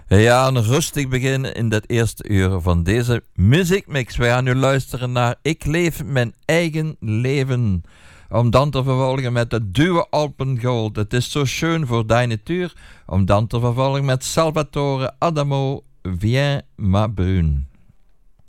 Ja, een rustig begin in dit eerste uur van deze muziekmix. We gaan nu luisteren naar Ik leef mijn eigen leven. Om dan te vervolgen met het duo Alpengold. Het is zo schön voor deine Tür. Om dan te vervolgen met Salvatore Adamo, Viens ma brune.